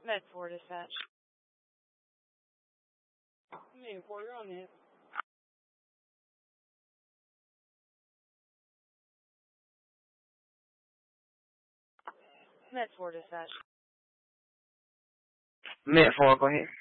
Med 4 dispatch. Med 4, you're on it. Med 4 dispatch. Med 4, go ahead.